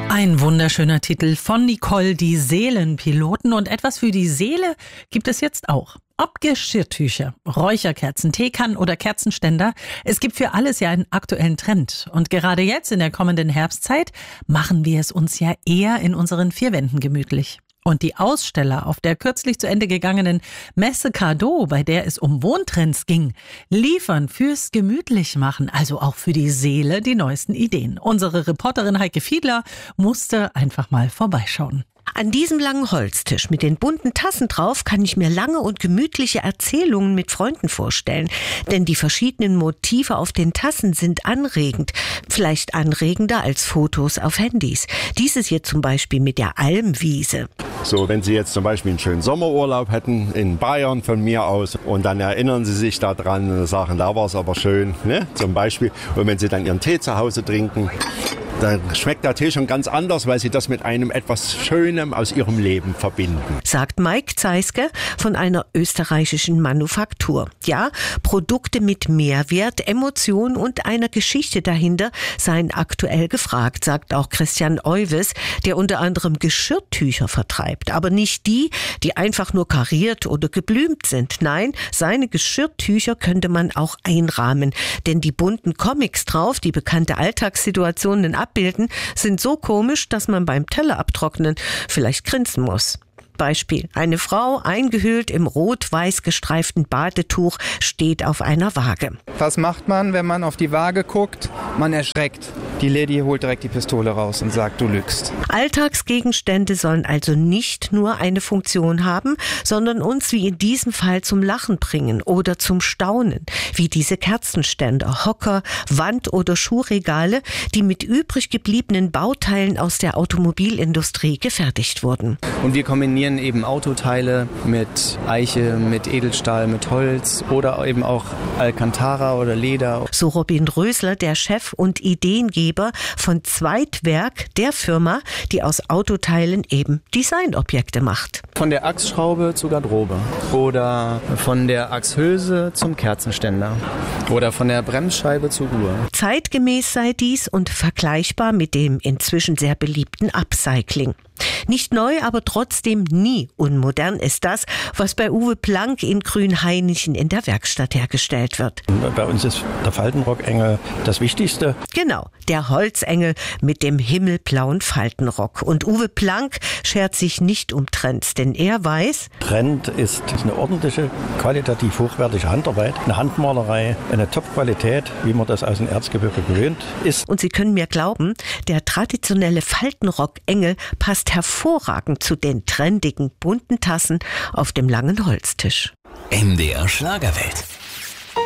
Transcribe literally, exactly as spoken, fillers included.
Ein wunderschöner Titel von Nicole, die Seelenpiloten. Und etwas für die Seele gibt es jetzt auch. Ob Geschirrtücher, Räucherkerzen, Teekannen oder Kerzenständer, es gibt für alles ja einen aktuellen Trend. Und gerade jetzt in der kommenden Herbstzeit machen wir es uns ja eher in unseren vier Wänden gemütlich. Und die Aussteller auf der kürzlich zu Ende gegangenen Messe Cadeau, bei der es um Wohntrends ging, liefern fürs Gemütlichmachen, also auch für die Seele, die neuesten Ideen. Unsere Reporterin Heike Fiedler musste einfach mal vorbeischauen. An diesem langen Holztisch mit den bunten Tassen drauf kann ich mir lange und gemütliche Erzählungen mit Freunden vorstellen. Denn die verschiedenen Motive auf den Tassen sind anregend. Vielleicht anregender als Fotos auf Handys. Dieses hier zum Beispiel mit der Almwiese. So, wenn Sie jetzt zum Beispiel einen schönen Sommerurlaub hätten in Bayern von mir aus und dann erinnern Sie sich daran und sagen, da war es aber schön, ne? Zum Beispiel. Und wenn Sie dann Ihren Tee zu Hause trinken, dann schmeckt der Tee schon ganz anders, weil Sie das mit einem etwas Schönem aus Ihrem Leben verbinden. Sagt Mike Zeiske von einer österreichischen Manufaktur. Ja, Produkte mit Mehrwert, Emotion und einer Geschichte dahinter seien aktuell gefragt, sagt auch Christian Euwes, der unter anderem Geschirrtücher vertreibt. Aber nicht die, die einfach nur kariert oder geblümt sind. Nein, seine Geschirrtücher könnte man auch einrahmen. Denn die bunten Comics drauf, die bekannte Alltagssituationen abbilden, sind so komisch, dass man beim Teller abtrocknen vielleicht grinsen muss. Beispiel: Eine Frau, eingehüllt im rot-weiß gestreiften Badetuch, steht auf einer Waage. Was macht man, wenn man auf die Waage guckt? Man erschreckt. Die Lady holt direkt die Pistole raus und sagt, du lügst. Alltagsgegenstände sollen also nicht nur eine Funktion haben, sondern uns wie in diesem Fall zum Lachen bringen oder zum Staunen, wie diese Kerzenständer, Hocker, Wand- oder Schuhregale, die mit übrig gebliebenen Bauteilen aus der Automobilindustrie gefertigt wurden. Und wir kombinieren eben Autoteile mit Eiche, mit Edelstahl, mit Holz oder eben auch Alcantara oder Leder. So Robin Rösler, der Chef und Ideengeber von Zweitwerk, der Firma, die aus Autoteilen eben Designobjekte macht. Von der Achsschraube zur Garderobe oder von der Achshülse zum Kerzenständer oder von der Bremsscheibe zur Uhr. Zeitgemäß sei dies und vergleichbar mit dem inzwischen sehr beliebten Upcycling. Nicht neu, aber trotzdem nie unmodern ist das, was bei Uwe Plank in Grünhainichen in der Werkstatt hergestellt wird. Bei uns ist der Faltenrockengel das Wichtigste. Genau, der Holzengel mit dem himmelblauen Faltenrock. Und Uwe Plank schert sich nicht um Trends, denn er weiß, Trend ist eine ordentliche, qualitativ hochwertige Handarbeit, eine Handmalerei, eine Top-Qualität, wie man das aus dem Erzgebirge gewöhnt ist. Und Sie können mir glauben, der traditionelle Faltenrockengel passt hervorragend zu den trendigen bunten Tassen auf dem langen Holztisch. M D R Schlagerwelt.